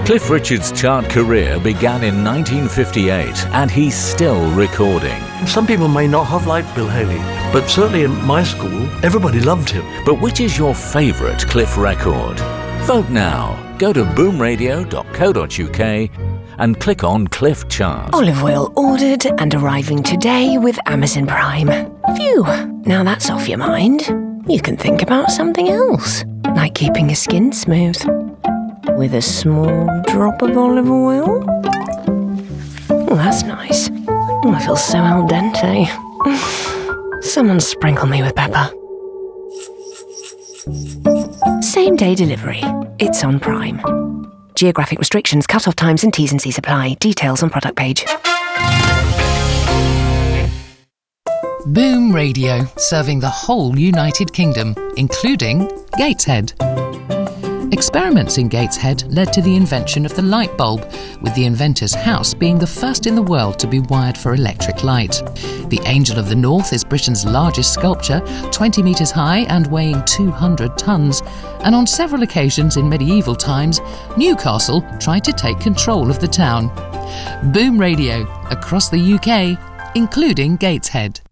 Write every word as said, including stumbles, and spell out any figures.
Cliff Richard's chart career began in nineteen fifty-eight, and he's still recording. Some people may not have liked Bill Haley, but certainly in my school, everybody loved him. But which is your favourite Cliff record? Vote now. Go to boom radio dot co dot uk and click on Cliff Chart. Olive oil ordered and arriving today with Amazon Prime. Phew, now that's off your mind. You can think about something else, like keeping your skin smooth. With a small drop of olive oil. Oh, that's nice. Oh, I feel so al dente. Someone sprinkle me with pepper. Same day delivery. It's on Prime. Geographic restrictions, cut-off times and T's and C's apply. Details on product page. Boom Radio, serving the whole United Kingdom, including Gateshead. Experiments in Gateshead led to the invention of the light bulb, with the inventor's house being the first in the world to be wired for electric light. The Angel of the North is Britain's largest sculpture, twenty metres high and weighing two hundred tonnes, and on several occasions in medieval times, Newcastle tried to take control of the town. Boom Radio, across the U K, including Gateshead.